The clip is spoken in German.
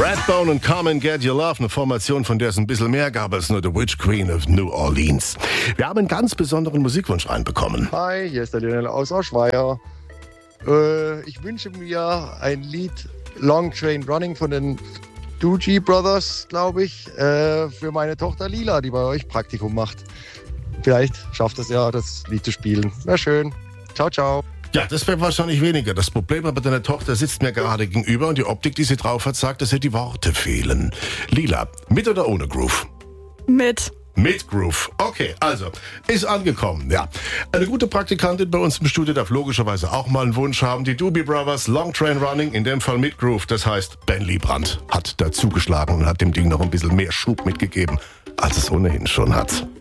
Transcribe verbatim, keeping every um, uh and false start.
Redbone und Come and Get Your Love, eine Formation, von der es ein bisschen mehr gab als nur The Witch Queen of New Orleans. Wir haben einen ganz besonderen Musikwunsch reinbekommen. Hi, hier ist der Lionel aus Aschweier. Äh, ich wünsche mir ein Lied Long Train Running von den Doogie Brothers, glaube ich, äh, für meine Tochter Lila, die bei euch Praktikum macht. Vielleicht schafft es ja, das Lied zu spielen. Wäre schön. Ciao, ciao. Ja, das wäre wahrscheinlich weniger. Das Problem aber, deine Tochter sitzt mir gerade gegenüber und die Optik, die sie drauf hat, sagt, dass ihr die Worte fehlen. Lila, mit oder ohne Groove? Mit. Mit Groove. Okay, also, ist angekommen, ja. Eine gute Praktikantin bei uns im Studio darf logischerweise auch mal einen Wunsch haben. Die Doobie Brothers, Long Train Running, in dem Fall mit Groove. Das heißt, Ben Liebrandt hat dazugeschlagen und hat dem Ding noch ein bisschen mehr Schub mitgegeben, als es ohnehin schon hat.